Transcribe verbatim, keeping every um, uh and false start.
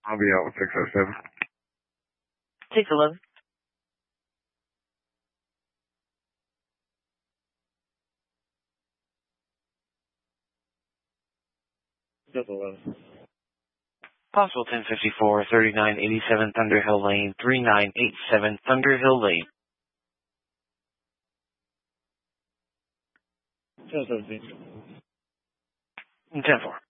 I'll be out with six oh seven. six eleven. six eleven. Possible ten fifty-four, thirty-nine eighty-seven Thunder Hill Lane, three nine eight seven Thunder Hill Lane. ten seventeen. ten four.